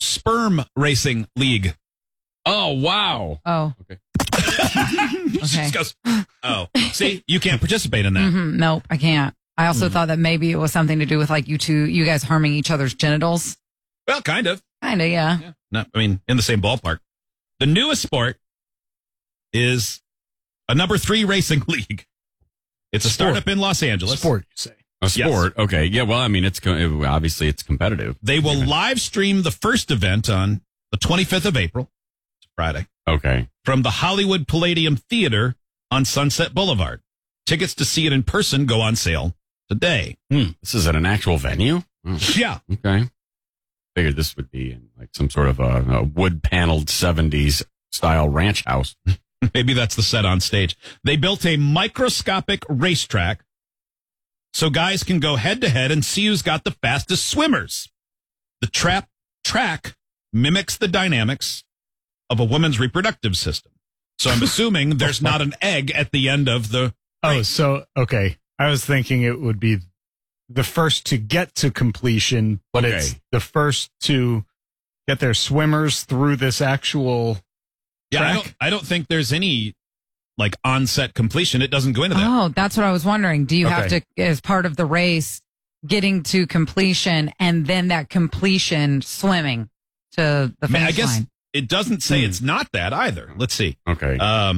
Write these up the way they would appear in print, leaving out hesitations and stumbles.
Sperm Racing League. Oh, wow. Oh. Okay. She just goes, oh, see, you can't participate in that. Nope, I can't. I also thought that maybe it was something to do with like you guys harming each other's genitals. Well, kind of. Kind of, yeah. No, I mean, in the same ballpark. The newest sport is a number 3 racing league. It's a startup in Los Angeles. Sport, you say. A sport. Yes. Okay. Yeah. Well, I mean, obviously it's competitive. They will live stream the first event on the 25th of April. It's Friday. Okay. From the Hollywood Palladium Theater on Sunset Boulevard. Tickets to see it in person go on sale today. This is at an actual venue? Oh, Yeah. okay. Figured this would be in like some sort of a wood-paneled 70s style ranch house. Maybe that's the set on stage. They built a microscopic racetrack so guys can go head to head and see who's got the fastest swimmers. The track mimics the dynamics of a woman's reproductive system. So I'm assuming there's not an egg at the end of the race. So, okay. I was thinking it would be the first to get to completion, but it's the first to get their swimmers through this actual track. I don't think there's any like onset completion. It doesn't go into that. Oh, that's what I was wondering. Do you have to, as part of the race, getting to completion and then that completion swimming to the finish I guess line? it doesn't say it's not that either. Let's see. Okay.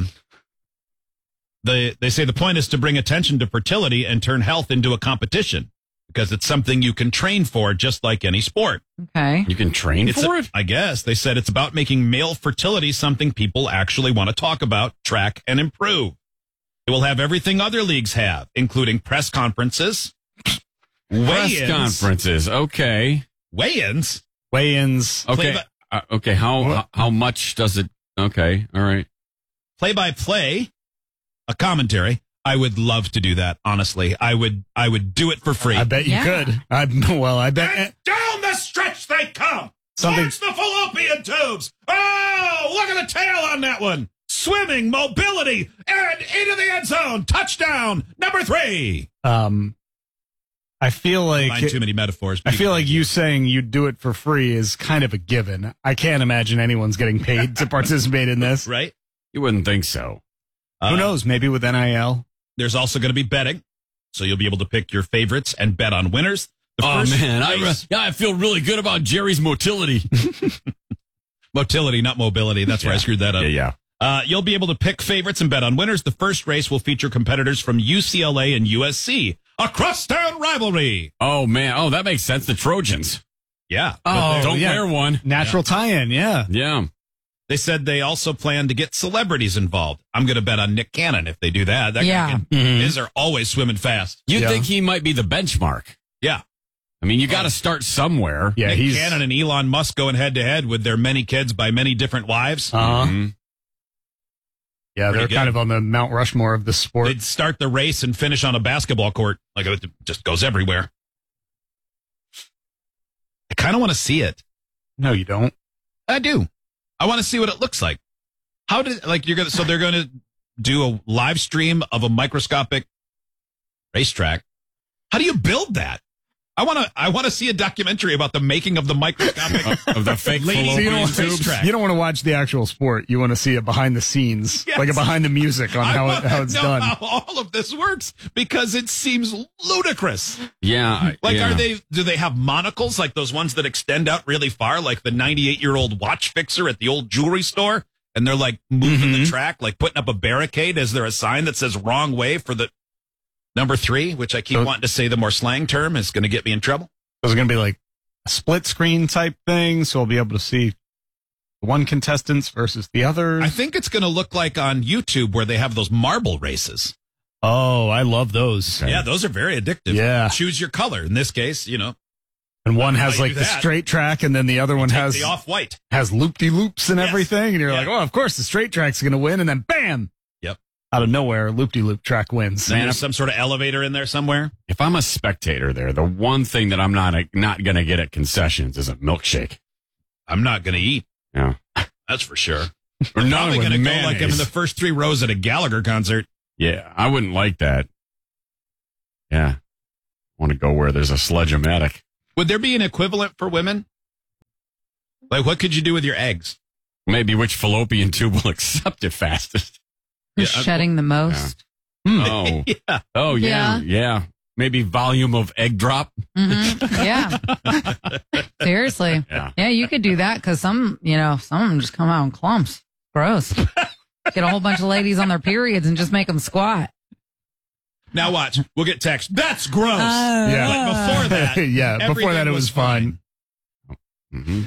They say the point is to bring attention to fertility and turn health into a competition because it's something you can train for just like any sport. Okay. You can train for it? I guess they said it's about making male fertility something people actually want to talk about, track, and improve. It will have everything other leagues have, including press conferences, Press conferences. Okay. weigh-ins. Okay. Okay. How much does it? Okay. All right. Play-by-play, a commentary. I would love to do that, honestly. I would do it for free. I bet you could. I bet. And down the stretch they come. Something- Towards the fallopian tubes. Oh, look at the tail on that one. Swimming, mobility, and into the end zone. Touchdown, number 3. I feel like Combine too many metaphors. I feel like you saying you'd do it for free is kind of a given. I can't imagine anyone's getting paid to participate in this. Right? You wouldn't think so. Who knows? Maybe with NIL. There's also going to be betting, so you'll be able to pick your favorites and bet on winners. The Oh first man, race- I feel really good about Jerry's motility. motility, not mobility. That's where I screwed that up. Yeah. You'll be able to pick favorites and bet on winners. The first race will feature competitors from UCLA and USC. A crosstown rivalry. Oh man. Oh, that makes sense. The Trojans. Yeah. Don't wear one. Natural tie-in, yeah. Yeah. They said they also plan to get celebrities involved. I'm going to bet on Nick Cannon if they do that. That Yeah. guy his are always swimming fast. You'd Yeah. think he might be the benchmark. Yeah. I mean, you got to start somewhere. Yeah, Nick Cannon and Elon Musk going head to head with their many kids by many different wives. Mhm. Yeah, they're Pretty kind good. of on the Mount Rushmore of the sport. They'd start the race and finish on a basketball court. Like it just goes everywhere. I kind of want to see it. No, you don't. I do. I want to see what it looks like. How did so they're going to do a live stream of a microscopic racetrack. How do you build that? I want to see a documentary about the making of the microscopic Of the fake lady fallopian tubes. racetrack. You don't want to watch the actual sport. You want to see it behind the scenes, Yes. like a behind the music on I how want it's to know done. how all of this works because it seems ludicrous. Yeah. Like, yeah. do they have monocles like those ones that extend out really far, like the 98-year-old watch fixer at the old jewelry store? And they're like moving the track, like putting up a barricade. Is there a sign that says wrong way for the number 3, which I keep wanting to say the more slang term is going to get me in trouble? There's going to be like a split screen type thing, so we'll be able to see one contestants versus the others. I think it's going to look like on YouTube where they have those marble races. Oh, I love those. Yeah, those are very addictive. Yeah. Choose your color. In this case, And one has How you like do the that? straight track, and then the other one take has the off-white. loop-de-loops and Yes. everything. And you're Yeah. like, oh, of course the straight track's going to win. And then bam, Yep. out of nowhere, loop-de-loop track wins. Man, there's some sort of elevator in there somewhere. If I'm a spectator there, the one thing that I'm not going to get at concessions is a milkshake. I'm not going to eat. Yeah. That's for sure. Or I'm not probably with going to go like I'm in mayonnaise. the first 3 rows at a Gallagher concert. Yeah, I wouldn't like that. Yeah. I want to go where there's a sledge-o-matic. Would there be an equivalent for women? Like, what could you do with your eggs? Maybe which fallopian tube will accept it fastest. Who's shedding the most? Oh. Yeah. Oh, yeah. Maybe volume of egg drop. Yeah. Seriously. Yeah. You could do that because some of them just come out in clumps. Gross. Get a whole bunch of ladies on their periods and just make them squat. Now watch. We'll get text. That's gross. Yeah. But before that, before that it was fun. Mm-hmm.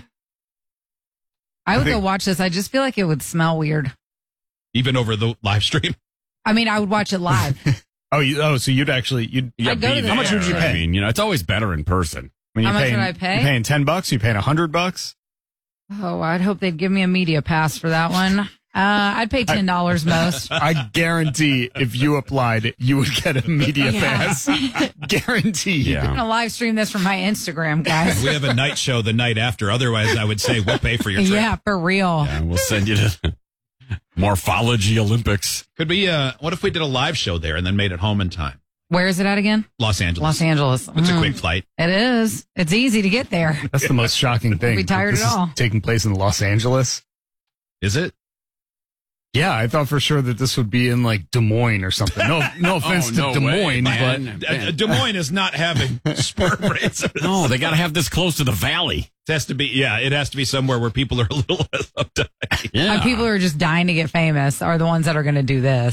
I would go watch this. I just feel like it would smell weird. Even over the live stream. I mean, I would watch it live. So you'd actually I'd go to the how much would you pay? I mean, it's always better in person. How much would I pay? You paying $10? You paying $100? Oh, I'd hope they'd give me a media pass for that one. I'd pay $10 most. I guarantee if you applied, you would get a media pass. Guaranteed. Yeah. I'm going to live stream this from my Instagram, guys. We have a night show the night after. Otherwise, I would say we'll pay for your trip. Yeah, for real. Yeah, we'll send you to Morphology Olympics. Could we, what if we did a live show there and then made it home in time? Where is it at again? Los Angeles. Los Angeles. It's a quick flight. It is. It's easy to get there. That's the most shocking thing. Be tired This at is all. taking place in Los Angeles. Is it? Yeah, I thought for sure that this would be in like Des Moines or something. No offense no to Des way, Moines, man. Des Moines is not having sperm racers. No, they got to have this close to the valley. It has to be, it has to be somewhere where people are a little less uptight. Yeah. And people who are just dying to get famous are the ones that are going to do this.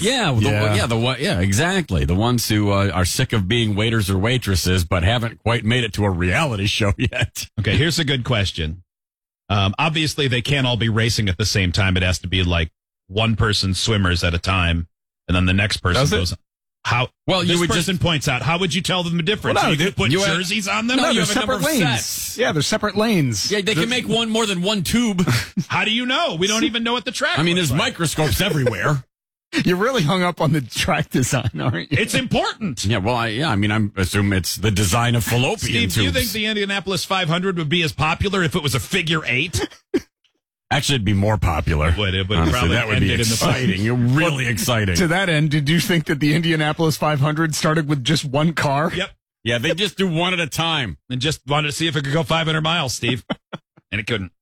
Exactly. The ones who are sick of being waiters or waitresses, but haven't quite made it to a reality show yet. Okay, here's a good question. Obviously, they can't all be racing at the same time. It has to be like one person swimmers at a time, and then the next person goes. How? Well, this person points out. How would you tell them the difference? Well, no, you could put you have- jerseys on them. No, you there's have a number separate of lanes. sets. Yeah, there's separate lanes. Yeah, they can make one more than one tube. How do you know? We don't even know what the track. I mean, looks there's like. microscopes everywhere. You're really hung up on the track design, aren't you? It's important. Yeah, well, I assume it's the design of fallopian Steve, tubes. do you think the Indianapolis 500 would be as popular if it was a figure 8? Actually, it'd be more popular. It would Honestly, probably that would be ended in the exciting. Really exciting. To that end, did you think that the Indianapolis 500 started with just one car? Yep. Yeah, they just do one at a time. And just wanted to see if it could go 500 miles, Steve. And it couldn't.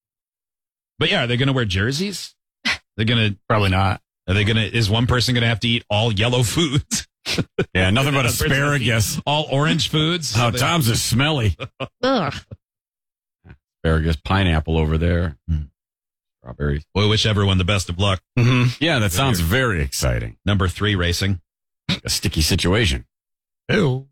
But yeah, are they going to wear jerseys? They're going to. Probably not. Are they going to. Is one person going to have to eat all yellow foods? Yeah, nothing but Another person has to asparagus. eat all orange foods? Oh, Tom's is smelly. Ugh. Asparagus, pineapple over there. Strawberries. Boy, wish everyone the best of luck. Mm-hmm. Yeah, that sounds very exciting. Number 3 racing. A sticky situation. Ew.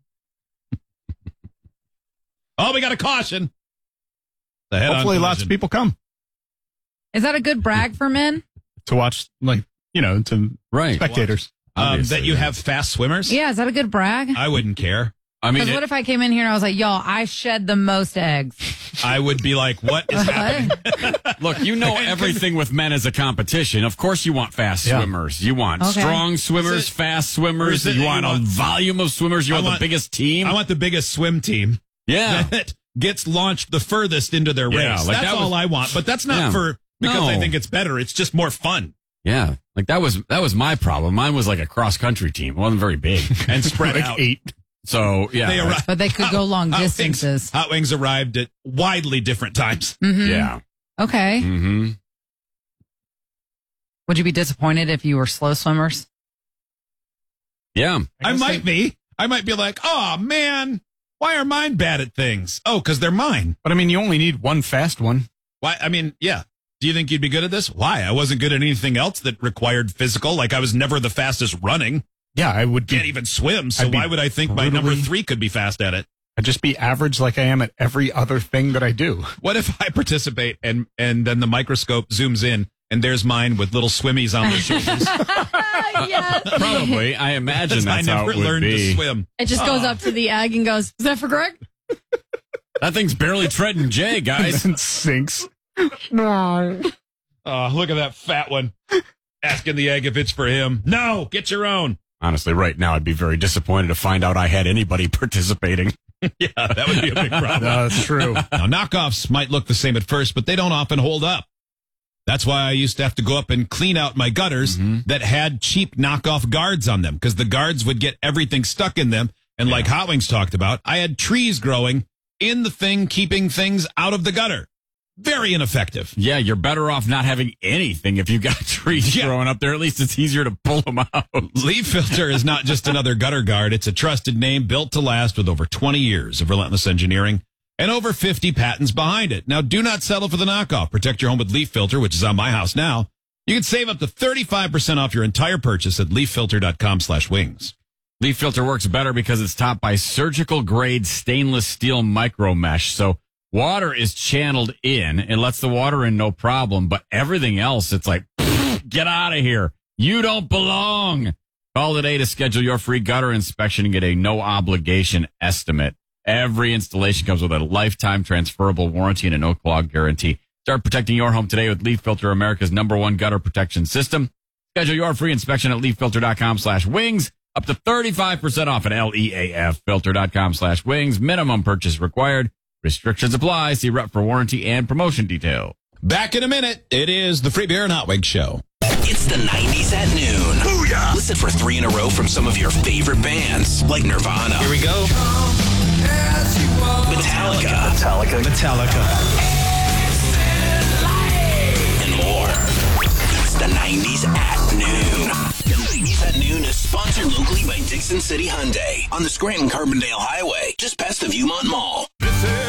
Oh, we got a caution. The head-on Hopefully lots collision. of people come Is that a good brag for men? to watch, to Right. spectators. Obviously, that you yeah. have fast swimmers? Yeah, is that a good brag? I wouldn't care. I mean, Because what if I came in here and I was like, y'all, I shed the most eggs. I would be like, what is happening? look, you know everything with men as a competition. Of course you want fast Yeah. swimmers. You want Okay. strong swimmers, Is it- fast or swimmers. is it You that want you a want- volume of swimmers. You I want want- the biggest team. I want the biggest swim team yeah. that gets launched the furthest into their race. Yeah, like That's that all was- I want. But that's not Yeah. because No. I think it's better. It's just more fun Yeah. Like that was my problem. Mine was like a cross country team. It wasn't very big. and spread Like out. 8. So yeah. They arrived. But they could go long Hot Wings- distances. Hot Wings arrived at widely different times. Mhm. Yeah. Okay. Mm-hmm. Would you be disappointed if you were slow swimmers? Yeah. I might be. I might be like, oh man, why are mine bad at things? Oh, because they're mine. But I mean, you only need one fast one. Why? I mean, yeah. Do you think you'd be good at this? Why? I wasn't good at anything else that required physical. Like I was never the fastest running. Yeah, I would Can't be, even swim. So I'd be why would I think my number brutally- 3 could be fast at it? I'd just be average like I am at every other thing that I do. What if I participate and then the microscope zooms in and there's mine with little swimmies on their shoulders? Yes. Probably. I imagine that's I how never it would learned be. to swim. It just goes up to the egg and goes, is that for Greg? That thing's barely treading J, guys. And sinks. Oh, look at that fat one. Asking the egg if it's for him. No, get your own. Honestly, right now I'd be very disappointed to find out I had anybody participating. Yeah, that would be a big problem. No, that's true. Now, knockoffs might look the same at first, but they don't often hold up. That's why I used to have to go up and clean out my gutters that had cheap knockoff guards on them because the guards would get everything stuck in them. And like Hot Wings talked about, I had trees growing in the thing, keeping things out of the gutter. Very ineffective. Yeah, you're better off not having anything if you've got trees growing up there. At least it's easier to pull them out. Leaf Filter is not just another gutter guard. It's a trusted name built to last with over 20 years of relentless engineering and over 50 patents behind it. Now, do not settle for the knockoff. Protect your home with Leaf Filter, which is on my house now. You can save up to 35% off your entire purchase at leaffilter.com/wings. Leaf Filter works better because it's topped by surgical grade stainless steel micro mesh. So water is channeled in. It lets the water in no problem, but everything else, it's like, get out of here. You don't belong. Call today to schedule your free gutter inspection and get a no obligation estimate. Every installation comes with a lifetime transferable warranty and a no clog guarantee. Start protecting your home today with Leaf Filter, America's #1 gutter protection system. Schedule your free inspection at leaffilter.com/wings. Up to 35% off at leaffilter.com/wings. Minimum purchase required. Restrictions apply. See rep for warranty and promotion detail. Back in a minute. It is the Free Beer and Hot Wings Show. It's the 90s at noon. Booyah! Listen for 3 in a row from some of your favorite bands, like Nirvana. Here we go. Metallica. And more. It's the 90s at noon. The 90s at noon is sponsored locally by Dixon City Hyundai on the Scranton-Carbondale Highway, just past the Viewmont Mall.